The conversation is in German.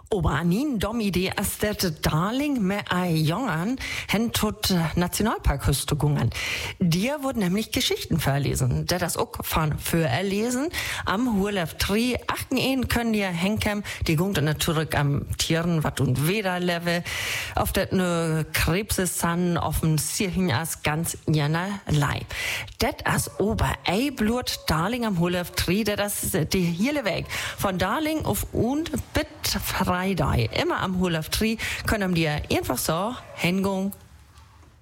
Obanin, dom Idee, als der Darling mit ein Jungen hen tot Nationalpark gungen. Dir wurden nämlich Geschichten verlesen. Der das auch von für erlesen. Am Hurlef 3, 8 können dir henkem, die gungt natürlich am Tieren, wat und Wederlevel, auf der ne Krebses san, auf dem Sirchen as ganz jenerlei. Det as ober ei Blut Darling am Hurlef 3, der das die hele Weg. Von Darling auf und bit Freitag. Immer am Hurlef 3 können dir einfach so hingehen